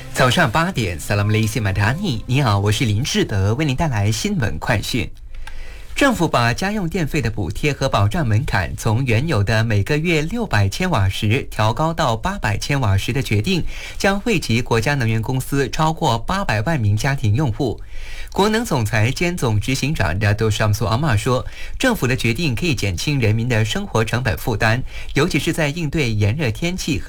早上8点 Salam Malaysia Madani， 你好，我是林志德，为您带来新闻快讯。政府把家用电费的补贴和保障门槛从原有的每个月600千瓦时调高到800千瓦时的决定，将惠及国家能源公司超过800万名家庭用户。国能总裁兼总执行长的杜尚苏阿玛说，政府的决定可以减轻人民的生活成本负担，尤其是在应对炎热天气和